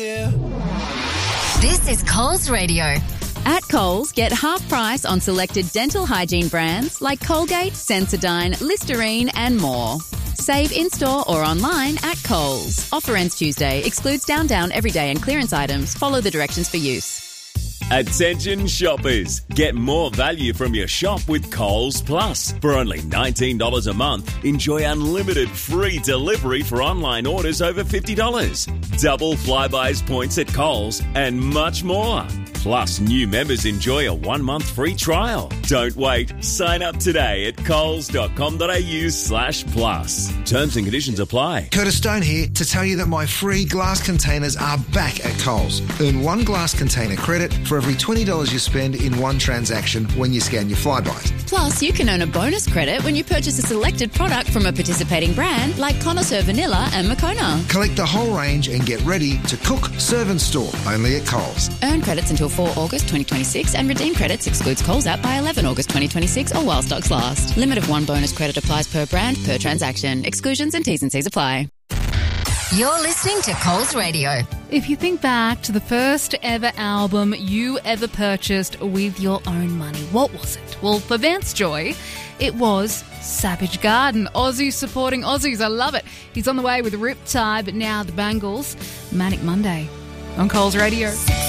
This is Coles Radio. At Coles, get half price on selected dental hygiene brands like Colgate, Sensodyne, Listerine and more. Save in-store or online at Coles. Offer ends Tuesday. Excludes Down everyday and clearance items. Follow the directions for use. Attention shoppers, get more value from your shop with Coles Plus. For only $19 a month, enjoy unlimited free delivery for online orders over $50. Double Flybuys points at Coles and much more. Plus, new members enjoy a 1-month free trial. Don't wait. Sign up today at coles.com.au/plus. Terms and conditions apply. Curtis Stone here to tell you that my free glass containers are back at Coles. Earn one glass container credit for every $20 you spend in one transaction when you scan your Flybuys. Plus, you can earn a bonus credit when you purchase a selected product from a participating brand like Connoisseur Vanilla and Moccona. Collect the whole range and get ready to cook, serve and store only at Coles. Earn credits until 4 August 2026 and redeem credits excludes Coles app by 11 August 2026 or while stocks last. Limit of one bonus credit applies per brand, per transaction. Exclusions and T's and C's apply. You're listening to Coles Radio. If you think back to the first ever album you ever purchased with your own money, what was it? Well, for Vance Joy, it was Savage Garden. Aussies supporting Aussies. I love it. He's on the way with Riptide, but now the Bangles. Manic Monday on Coles Radio.